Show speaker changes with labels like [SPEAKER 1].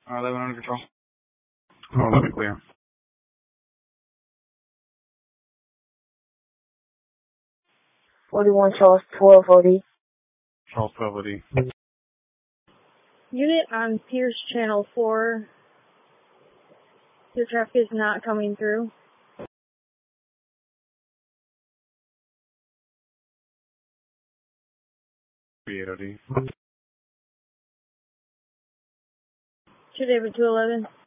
[SPEAKER 1] 11 under control.
[SPEAKER 2] Oh, let me clear.
[SPEAKER 3] Forty-one Charles 12OD.
[SPEAKER 2] Charles 12OD.
[SPEAKER 3] Unit on Pierce Channel 4. Your traffic is not coming through.
[SPEAKER 2] 38OD.
[SPEAKER 3] 2 David 211.